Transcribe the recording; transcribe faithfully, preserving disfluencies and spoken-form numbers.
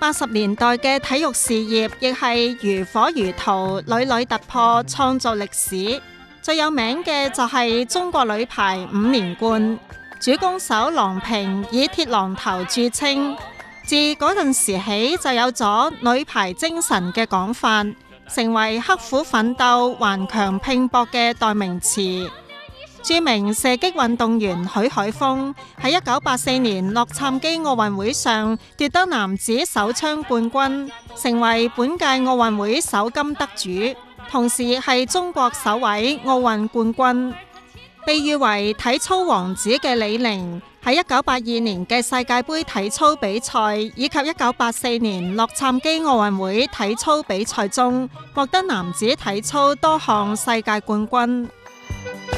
八十年代嘅體育事業亦係如火如荼，屢屢突破，創造歷史。最有名嘅就係中國女排五連冠，主攻手郎平以鐵榔頭著稱。自嗰陣時起就有咗女排精神嘅講法，成為刻苦奮鬥、頑強拼搏嘅代名詞。著名射擊運動員許海峰喺一九八四年洛杉磯奧運會上奪得男子手槍冠軍，成為本屆奧運會首金得主，同時係中國首位奧運冠軍。被譽為體操王子嘅李寧喺一九八二年嘅世界盃體操比賽以及一九八四年洛杉磯奧運會體操比賽中獲得男子體操多項世界冠軍。